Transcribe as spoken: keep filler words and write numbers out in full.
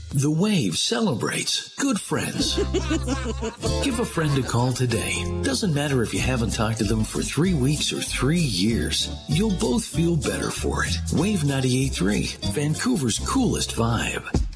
The Wave celebrates good friends. Give a friend a call today. Doesn't matter if you haven't talked to them for three weeks or three years. You'll both feel better for it. Wave ninety-eight point three, Vancouver's coolest vibe.